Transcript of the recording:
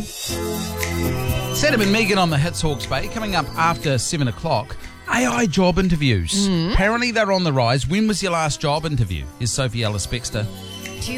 Adam and Megan on the Hits Hawke's Bay. Coming up after 7 o'clock, AI job interviews. Apparently they're on the rise. When was your last job interview? Here's Sophie Ellis-Bextor.